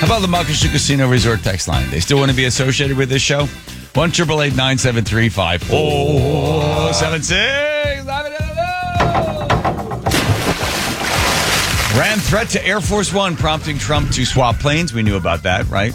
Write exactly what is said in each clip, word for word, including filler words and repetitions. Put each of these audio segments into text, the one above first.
How about the Muckleshoot Casino Resort text line? They still want to be associated with this show? one eight eight eight nine seven three five four seven six. Ran threat to Air Force One, prompting Trump to swap planes. We knew about that, right?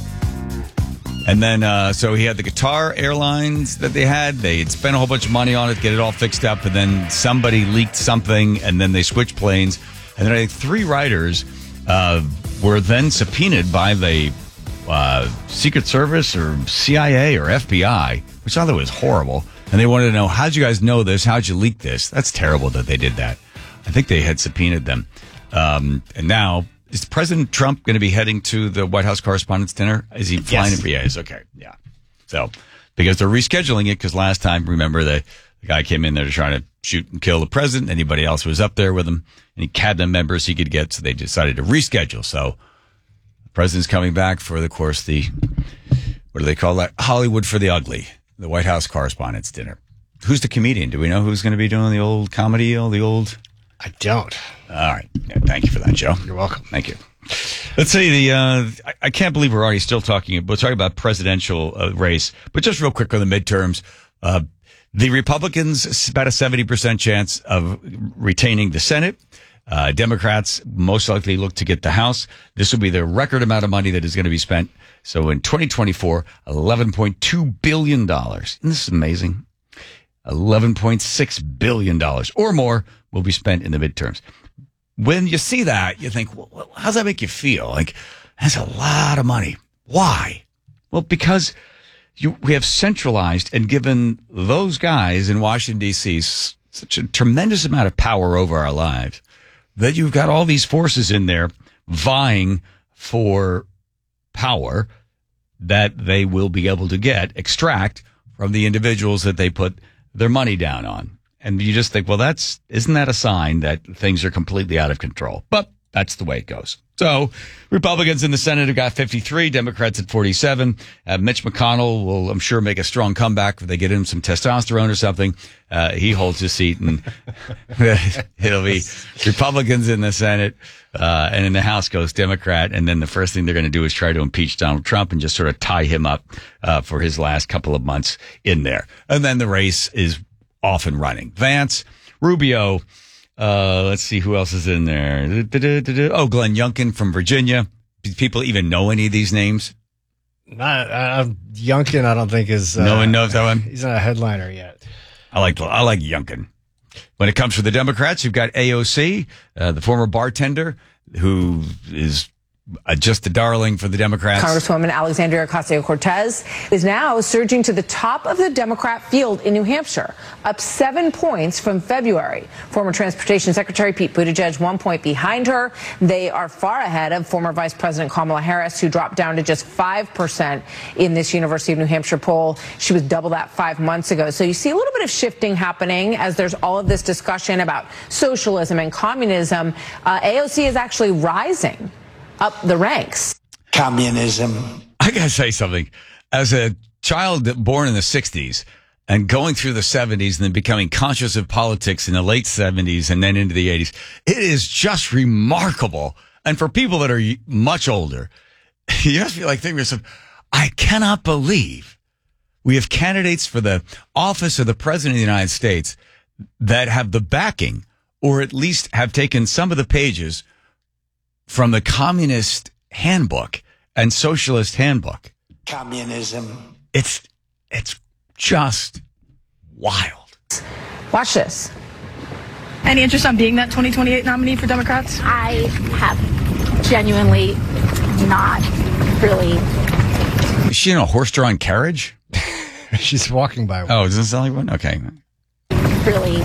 And then, uh, so he had the Qatar Airlines that they had. They had spent a whole bunch of money on it to get it all fixed up. And then somebody leaked something, and then they switched planes. And then I think three writers uh, were then subpoenaed by the uh, Secret Service or C I A or F B I, which I thought was horrible. And they wanted to know, how'd you guys know this? How'd you leak this? That's terrible that they did that. I think they had subpoenaed them. Um, and now, is President Trump going to be heading to the White House Correspondents' Dinner? Is he flying? Yes. In? Yeah, he's okay. Yeah. So, because they're rescheduling it, because last time, remember, the, the guy came in there to try to shoot and kill the president. Anybody else was up there with him, any cabinet members he could get, so they decided to reschedule. So, the president's coming back for, of course, the, what do they call that? Hollywood for the Ugly, the White House Correspondents' Dinner. Who's the comedian? Do we know who's going to be doing the old comedy, all the old... I don't. All right. Yeah, thank you for that, Joe. You're welcome. Thank you. Let's see. The uh, I, I can't believe we're already still talking. We're talking about presidential uh, race, but just real quick on the midterms. Uh, the Republicans about a seventy percent chance of retaining the Senate. Uh, Democrats most likely look to get the House. This will be the record amount of money that is going to be spent. So in twenty twenty-four, eleven point two billion dollars. Isn't this amazing? eleven point six billion dollars or more will be spent in the midterms. When you see that, you think, well, how does that make you feel? Like, that's a lot of money. Why? Well, because you, we have centralized and given those guys in Washington, D C s- such a tremendous amount of power over our lives that you've got all these forces in there vying for power that they will be able to get, extract from the individuals that they put their money down on. And you just think, well, that's, isn't that a sign that things are completely out of control? But that's the way it goes. So Republicans in the Senate have got fifty-three, Democrats at forty-seven. Uh, Mitch McConnell will, I'm sure, make a strong comeback if they get him some testosterone or something. Uh, he holds his seat, and it'll be Republicans in the Senate, uh, and in the House goes Democrat. And then the first thing they're going to do is try to impeach Donald Trump and just sort of tie him up uh, for his last couple of months in there. And then the race is off and running. Vance, Rubio, uh, let's see who else is in there. Oh, Glenn Youngkin from Virginia. Do people even know any of these names? Not uh, Youngkin, I don't think is. Uh, no one knows that one. He's not a headliner yet. I like I like Youngkin. When it comes to the Democrats, you've got A O C, uh, the former bartender, who is Uh, just a darling for the Democrats. Congresswoman Alexandria Ocasio-Cortez is now surging to the top of the Democrat field in New Hampshire, up seven points from February. Former Transportation Secretary Pete Buttigieg one point behind her. They are far ahead of former Vice President Kamala Harris, who dropped down to just five percent in this University of New Hampshire poll. She was double that five months ago. So you see a little bit of shifting happening as there's all of this discussion about socialism and communism. Uh, A O C is actually rising up the ranks. Communism. I gotta say something. As a child born in the sixties and going through the seventies and then becoming conscious of politics in the late seventies and then into the eighties, it is just remarkable. And for people that are much older, you just feel like thinking to yourself, I cannot believe we have candidates for the office of the President of the United States that have the backing, or at least have taken some of the pages from the Communist Handbook and Socialist Handbook. Communism. It's it's just wild. Watch this. Any interest on being that twenty twenty-eight nominee for Democrats? I have genuinely not really. Is she in a horse-drawn carriage? She's walking by one. Oh, does it sound like one? Okay. Really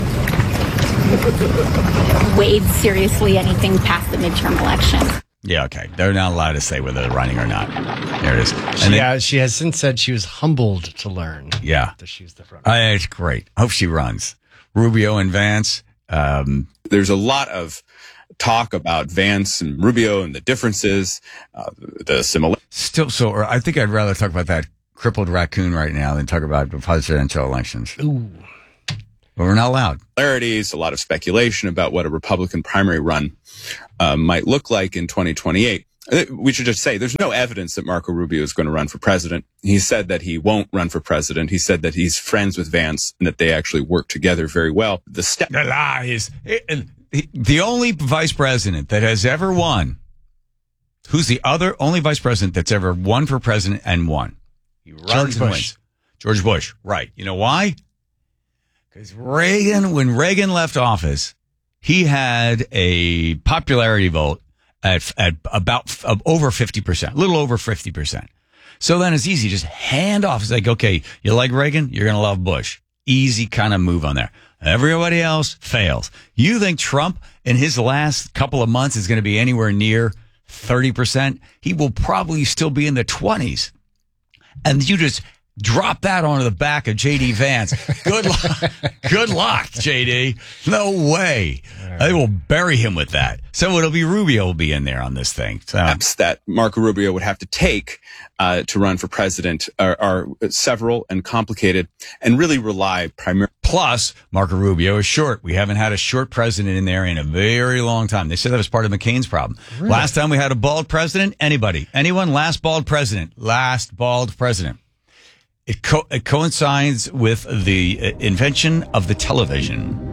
weighed seriously anything past the midterm election. Yeah, okay. They're not allowed to say whether they're running or not. There it is. And She, then- yeah, she has since said she was humbled to learn. Yeah. That she's the front. Uh, it's great. Hope she runs. Rubio and Vance. Um, There's a lot of talk about Vance and Rubio and the differences, uh, the similarities. still, so or I think I'd rather talk about that crippled raccoon right now than talk about the presidential elections. Ooh. But we're not allowed. A lot of speculation about what a Republican primary run uh, might look like in twenty twenty-eight. We should just say there's no evidence that Marco Rubio is going to run for president. He said that he won't run for president. He said that he's friends with Vance and that they actually work together very well. The step The lies. The only vice president that has ever won, who's the other only vice president that's ever won for president and won? He runs George and Bush. wins. George Bush, right. You know why? Because Reagan, when Reagan left office, he had a popularity vote at, at about uh, over fifty percent, a little over fifty percent. So then it's easy. Just hand off. It's like, okay, you like Reagan? You're going to love Bush. Easy kind of move on there. Everybody else fails. You think Trump in his last couple of months is going to be anywhere near thirty percent? He will probably still be in the twenties. And you just drop that onto the back of J D Vance. Good luck. Good luck, J D. No way. They will bury him with that. So it'll be Rubio will be in there on this thing. So steps that Marco Rubio would have to take uh, to run for president are, are several and complicated and really rely primarily. Plus, Marco Rubio is short. We haven't had a short president in there in a very long time. They said that was part of McCain's problem. Really? Last time we had a bald president, anybody, anyone, last bald president, last bald president. It, co- it coincides with the uh, invention of the television.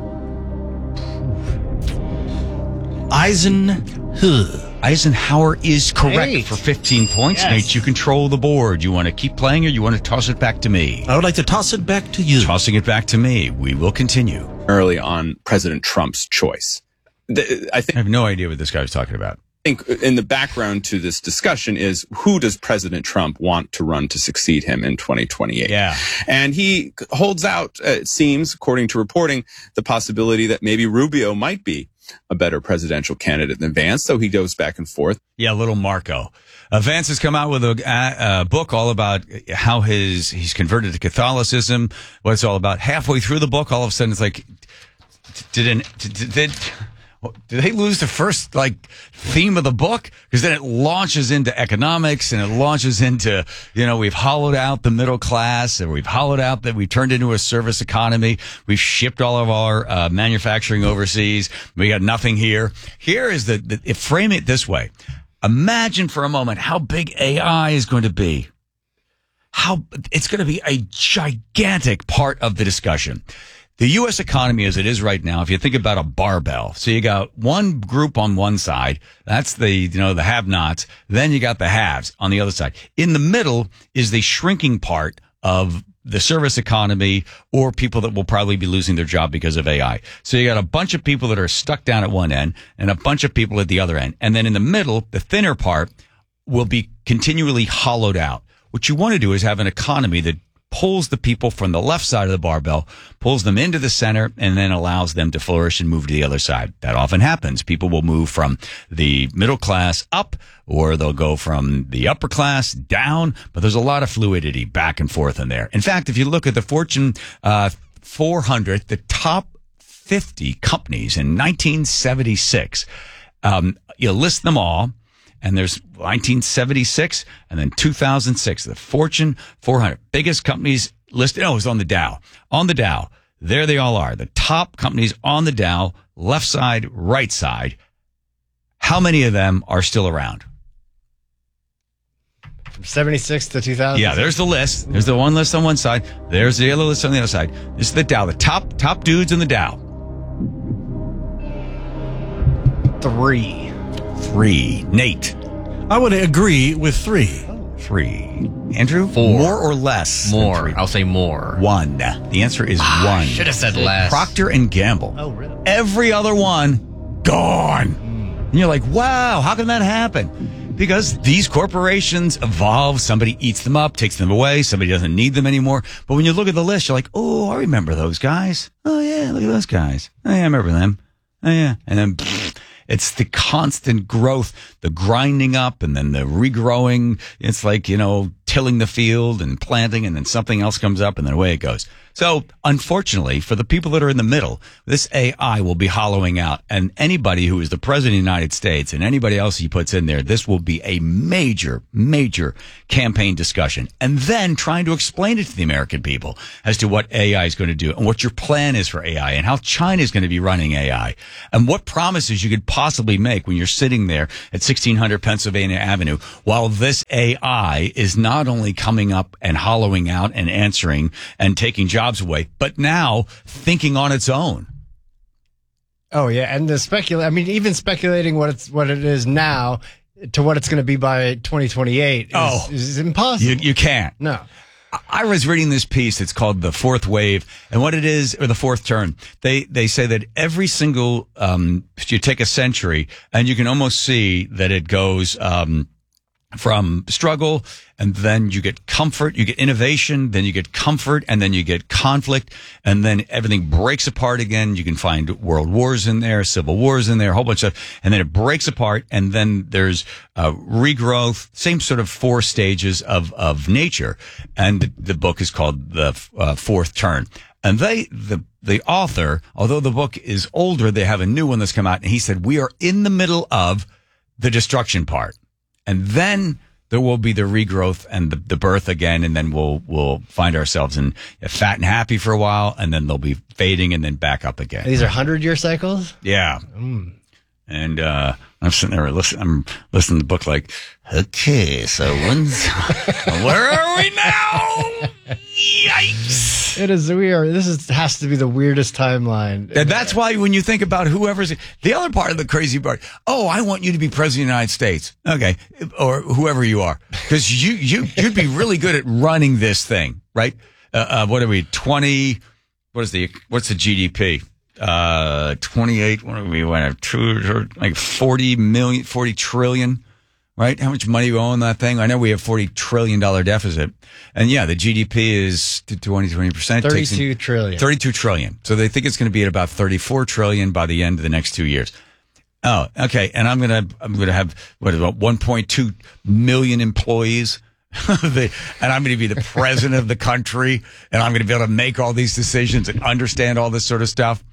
Eisenhower. Eisenhower is correct Eight. for fifteen points. Yes. Nate, you control the board. You want to keep playing or you want to toss it back to me? I would like to toss it back to you. Tossing it back to me. We will continue. Early on President Trump's choice. The, I think. I have no idea what this guy was talking about. I think in the background to this discussion is who does President Trump want to run to succeed him in twenty twenty-eight? Yeah. And he holds out, uh, it seems, according to reporting, the possibility that maybe Rubio might be a better presidential candidate than Vance, so he goes back and forth. Yeah, little Marco. Uh, Vance has come out with a, a, a book all about how his he's converted to Catholicism, what it's all about. Halfway through the book, all of a sudden it's like, did an, did, did Did they lose the first, like, theme of the book? Because then it launches into economics and it launches into, you know, we've hollowed out the middle class and we've hollowed out that we've turned into a service economy. We've shipped all of our uh, manufacturing overseas. We got nothing here. Here is the, the if frame it this way. Imagine for a moment how big A I is going to be. How it's going to be a gigantic part of the discussion. The U S economy as it is right now, if you think about a barbell, so you got one group on one side, that's the, you know, the have-nots, then you got the haves on the other side. In the middle is the shrinking part of the service economy or people that will probably be losing their job because of A I. So you got a bunch of people that are stuck down at one end and a bunch of people at the other end. And then in the middle, the thinner part will be continually hollowed out. What you want to do is have an economy that pulls the people from the left side of the barbell, pulls them into the center, and then allows them to flourish and move to the other side. That often happens. People will move from the middle class up, or they'll go from the upper class down, but there's a lot of fluidity back and forth in there. In fact, if you look at the Fortune uh, four hundred, the top fifty companies in nineteen seventy-six, um, you list them all, and there's nineteen seventy-six and then two thousand six, the Fortune four hundred. Biggest companies listed. Oh, it was on the Dow. On the Dow. There they all are. The top companies on the Dow, left side, right side. How many of them are still around? From seventy-six to two thousand. Yeah, there's the list. There's the one list on one side. There's the other list on the other side. This is the Dow. The top top dudes in the Dow. Three. Three. Nate. I would agree with three. Three. Andrew? Four. More or less? than More. three? I'll say more. One. The answer is Ah, one. should have said less. Procter and Gamble. Oh, really? Every other one, gone. And you're like, wow, how can that happen? Because these corporations evolve. Somebody eats them up, takes them away. Somebody doesn't need them anymore. But when you look at the list, you're like, oh, I remember those guys. Oh, yeah, look at those guys. Oh, yeah, I remember them. Oh, yeah. And then pfft, it's the constant growth, the grinding up and then the regrowing. It's like, you know, tilling the field and planting and then something else comes up and then away it goes. So, unfortunately, for the people that are in the middle, this A I will be hollowing out. And anybody who is the president of the United States and anybody else he puts in there, this will be a major, major campaign discussion. And then trying to explain it to the American people as to what A I is going to do and what your plan is for A I and how China is going to be running A I and what promises you could possibly make when you're sitting there at sixteen hundred Pennsylvania Avenue while this A I is not only coming up and hollowing out and answering and taking jobs away, but now thinking on its own. Oh yeah, and the specula- I mean, even speculating what it's what it is now to what it's going to be by twenty twenty-eight is, Oh. is impossible. You, you can't. No. I was reading this piece. It's called The Fourth Wave. And what it is, or The Fourth Turn, they, they say that every single, um, you take a century and you can almost see that it goes, um, from struggle, and then you get comfort, you get innovation, then you get comfort, and then you get conflict, and then everything breaks apart again. You can find world wars in there, civil wars in there, a whole bunch of stuff, and then it breaks apart, and then there's uh, regrowth, same sort of four stages of, of nature. And the, the book is called The uh, Fourth Turn. And they, the, the author, although the book is older, they have a new one that's come out, and he said, we are in the middle of the destruction part. And then there will be the regrowth and the, the birth again, and then we'll we'll find ourselves in fat and happy for a while, and then they'll be fading and then back up again. These are hundred-year cycles? Yeah. Mm. And uh, I'm sitting there listening. I'm listening to the book like, okay, so when's where are we now? Yikes! It is weird. This is has to be the weirdest timeline. And that's why when you think about whoever's the other part of the crazy part, oh, I want you to be president of the United States, okay, or whoever you are, because you you you'd be really good at running this thing, right? Uh, uh, what are we? Twenty? What is the what's the G D P? Uh, twenty-eight. What are we? What, two, like forty million, forty trillion. Right? How much money we owe on that thing? I know we have forty trillion dollars deficit. And yeah, the G D P is twenty, twenty percent. thirty-two trillion. thirty-two trillion. So they think it's going to be at about thirty-four trillion by the end of the next two years. Oh, okay. And I'm going to, I'm going to have, what, about one point two million employees. the, and I'm going to be the president of the country. And I'm going to be able to make all these decisions and understand all this sort of stuff.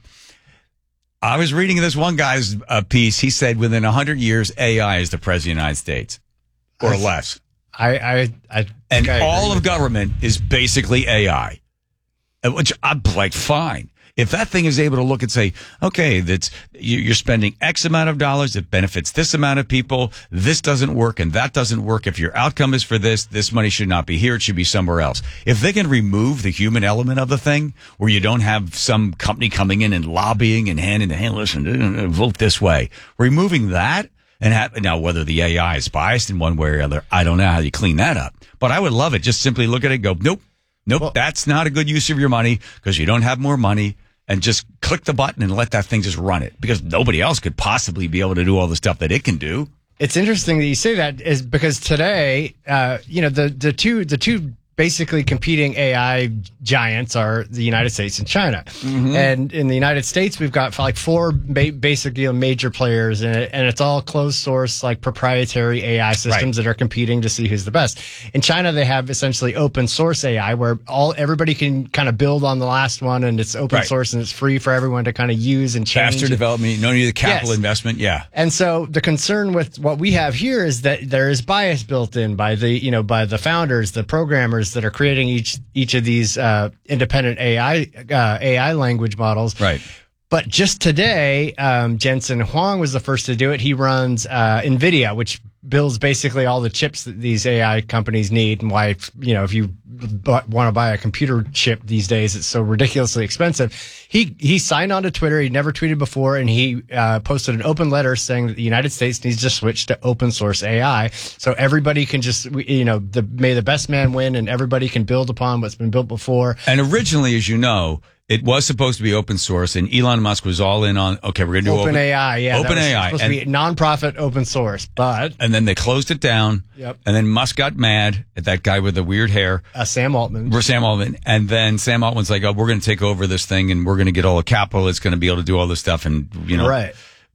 I was reading this one guy's uh, piece. He said within one hundred years, A I is the president of the United States or I, less. I, I, I and I all of government is basically A I, which I'm like, fine. If that thing is able to look and say, okay, that's you're spending X amount of dollars, it benefits this amount of people, this doesn't work and that doesn't work. If your outcome is for this, this money should not be here, it should be somewhere else. If they can remove the human element of the thing, where you don't have some company coming in and lobbying and handing the hand, listen, vote this way, removing that, and have, now whether the A I is biased in one way or other, I don't know how you clean that up. But I would love it. Just simply look at it and go, nope. Nope, well, that's not a good use of your money because you don't have more money, and just click the button and let that thing just run it because nobody else could possibly be able to do all the stuff that it can do. It's interesting that you say that is because today, uh, you know, the, the two, the two basically competing A I giants are the United States and China. Mm-hmm. And in the United States, we've got like four ba- basic, you know, major players in it, and it's all closed source, like proprietary A I systems right. that are competing to see who's the best. In China, they have essentially open source A I where all everybody can kind of build on the last one, and it's open right. source and it's free for everyone to kind of use and change. Faster development, no need of capital yes. investment, yeah. And so the concern with what we have here is that there is bias built in by the, you know, by the founders, the programmers that are creating each each of these uh, independent A I uh, A I language models. Right. But just today, um, Jensen Huang was the first to do it. He runs uh, NVIDIA, which builds basically all the chips that these A I companies need, and why, you know, if you b- want to buy a computer chip these days, it's so ridiculously expensive. He he signed on to Twitter. He'd never tweeted before, and he uh, posted an open letter saying that the United States needs to switch to open source A I, so everybody can just, you know, the, may the best man win, and everybody can build upon what's been built before. And originally, as you know, it was supposed to be open source, and Elon Musk was all in on, okay, we're going to do open, open A I. Yeah, open that was A I. supposed and, to be nonprofit open source, but and then they closed it down. Yep. And then Musk got mad at that guy with the weird hair, uh, Sam Altman. Sam Altman, and then Sam Altman's like, "Oh, we're going to take over this thing, and we're going to get all the capital. It's going to be able to do all this stuff." And you know, right.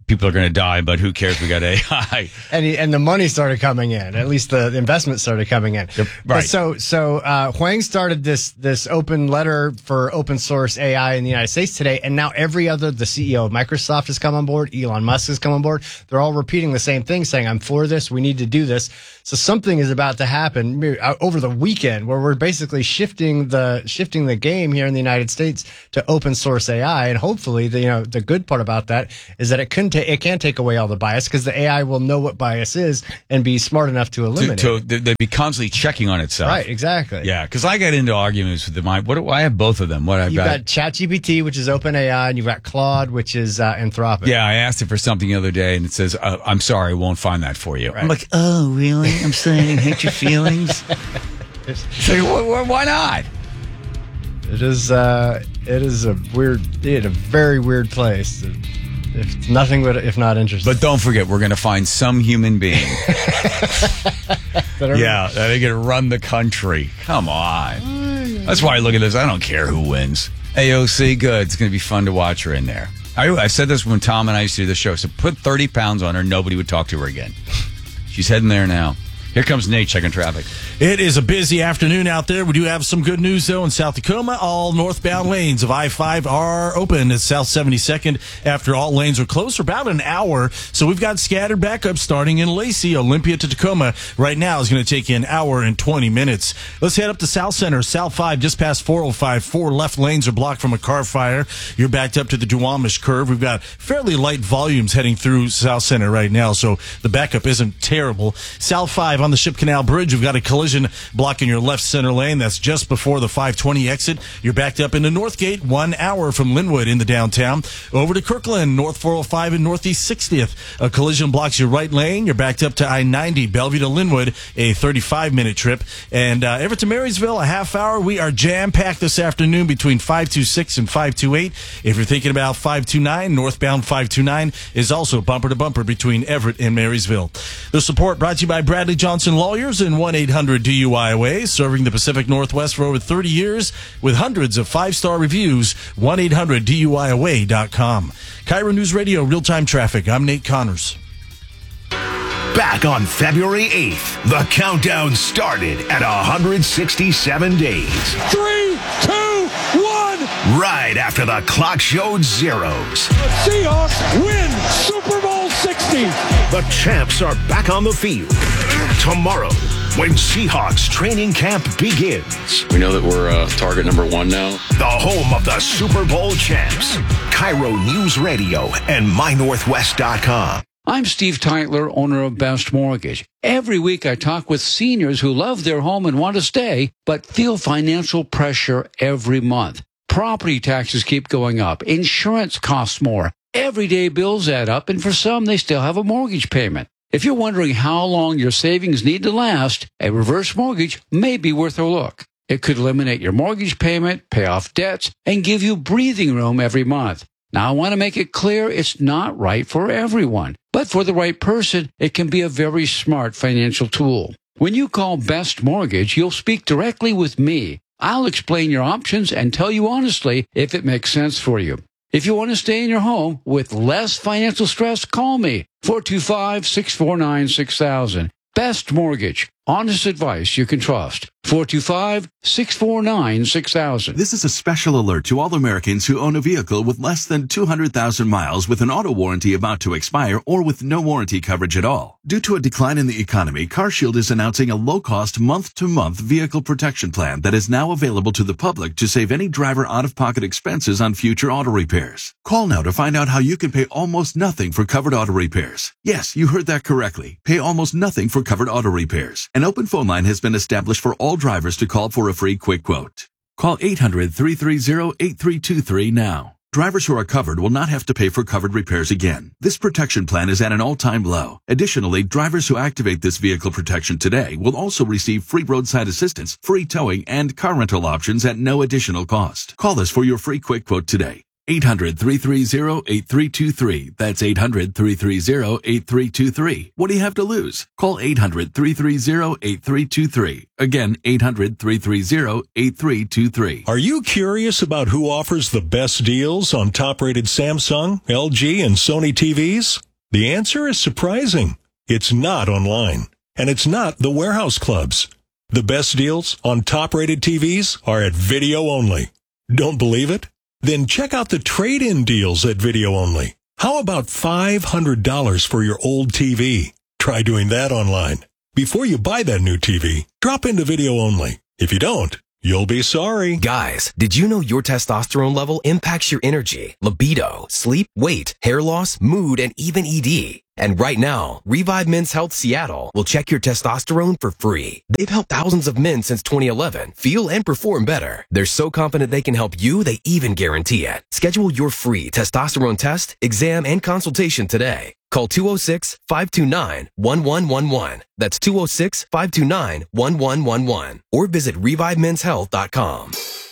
people are going to die, but who cares? We got A I. And he, and the money started coming in. At least the, the investment started coming in. Yep, But right. so so uh, Huang started this this open letter for open source A I in the United States today, and now every other the C E O of Microsoft has come on board. Elon Musk has come on board. They're all repeating the same thing, saying, "I'm for this. We need to do this." So something is about to happen over the weekend, where we're basically shifting the shifting the game here in the United States to open source A I, and hopefully, the, you know, the good part about that is that it can ta- it can take away all the bias because the A I will know what bias is and be smart enough to eliminate. To, it. to, they'd be constantly checking on itself. Right, exactly. Yeah, because I get into arguments with them. I, what do I have both of them? What I've You've got? got ChatGPT, which is OpenAI, and you've got Claude, which is uh, Anthropic. Yeah, I asked it for something the other day, and it says, uh, "I'm sorry, I won't find that for you." Right. I'm like, "Oh, really? I'm saying hate your feelings." So, wh- wh- why not? It is. Uh, it is a weird, it, a very weird place. If nothing but if not interesting. But don't forget, we're going to find some human being. That are- Yeah, they're going to run the country. Come on. That's why I look at this. I don't care who wins. A O C, good. It's going to be fun to watch her in there. I, I said this when Tom and I used to do the show. So put thirty pounds on her, nobody would talk to her again. She's heading there now. Here comes Nate checking traffic. It is a busy afternoon out there. We do have some good news, though, in South Tacoma. All northbound lanes of I five are open at South seventy-second after all lanes are closed for about an hour. So we've got scattered backups starting in Lacey. Olympia to Tacoma right now is going to take you an hour and twenty minutes. Let's head up to South Center. South five just past four oh five. Four left lanes are blocked from a car fire. You're backed up to the Duwamish curve. We've got fairly light volumes heading through South Center right now, so the backup isn't terrible. South five on the Ship Canal Bridge, we've got a collision blocking your left center lane. That's just before the five twenty exit. You're backed up into Northgate, one hour from Linwood in the downtown. Over to Kirkland, North four oh five and Northeast sixtieth. A collision blocks your right lane. You're backed up to I ninety, Bellevue to Linwood, a thirty-five minute trip. And uh, Everett to Marysville, a half hour. We are jam-packed this afternoon between five twenty-six and five twenty-eight. If you're thinking about five twenty-nine, northbound five twenty-nine is also bumper to bumper between Everett and Marysville. The support brought to you by Bradley Johnson Lawyers and one eight hundred D U I away, serving the Pacific Northwest for over thirty years with hundreds of five-star reviews. one eight hundred D U I away dot com. Cairo News Radio, real-time traffic. I'm Nate Connors. Back on February eighth, the countdown started at one hundred sixty-seven days. Three, two, one. Right after the clock showed zeros. The Seahawks win Super Bowl sixty. The champs are back on the field. Tomorrow, when Seahawks training camp begins. We know that we're uh, target number one now. The home of the Super Bowl champs. Cairo News Radio and my northwest dot com. I'm Steve Teitler, owner of Best Mortgage. Every week I talk with seniors who love their home and want to stay, but feel financial pressure every month. Property taxes keep going up. Insurance costs more. Everyday bills add up, and for some, they still have a mortgage payment. If you're wondering how long your savings need to last, a reverse mortgage may be worth a look. It could eliminate your mortgage payment, pay off debts, and give you breathing room every month. Now, I want to make it clear it's not right for everyone, but for the right person, it can be a very smart financial tool. When you call Best Mortgage, you'll speak directly with me. I'll explain your options and tell you honestly if it makes sense for you. If you want to stay in your home with less financial stress, call me, four two five, six four nine, six thousand. Best Mortgage. Honest advice you can trust. four two five, six four nine, six thousand. This is a special alert to all Americans who own a vehicle with less than two hundred thousand miles with an auto warranty about to expire or with no warranty coverage at all. Due to a decline in the economy, CarShield is announcing a low-cost month-to-month vehicle protection plan that is now available to the public to save any driver out-of-pocket expenses on future auto repairs. Call now to find out how you can pay almost nothing for covered auto repairs. Yes, you heard that correctly. Pay almost nothing for covered auto repairs. An open phone line has been established for all drivers to call for a free quick quote. Call eight hundred, three three zero, eight three two three now. Drivers who are covered will not have to pay for covered repairs again. This protection plan is at an all-time low. Additionally, drivers who activate this vehicle protection today will also receive free roadside assistance, free towing, and car rental options at no additional cost. Call us for your free quick quote today. eight hundred, three three zero, eight three two three. That's eight hundred, three three zero, eight three two three. What do you have to lose? Call eight hundred, three three zero, eight three two three. Again, eight hundred, three three zero, eight three two three. Are you curious about who offers the best deals on top-rated Samsung, L G, and Sony T Vs? The answer is surprising. It's not online, and it's not the warehouse clubs. The best deals on top-rated T Vs are at Video Only. Don't believe it? Then check out the trade-in deals at Video Only. How about five hundred dollars for your old T V? Try doing that online. Before you buy that new T V, drop into Video Only. If you don't, you'll be sorry. Guys, did you know your testosterone level impacts your energy, libido, sleep, weight, hair loss, mood, and even E D? And right now, Revive Men's Health Seattle will check your testosterone for free. They've helped thousands of men since twenty eleven feel and perform better. They're so confident they can help you, they even guarantee it. Schedule your free testosterone test, exam, and consultation today. Call two oh six, five two nine, one one one one. That's two oh six, five two nine, one one one one. Or visit revive men's health dot com.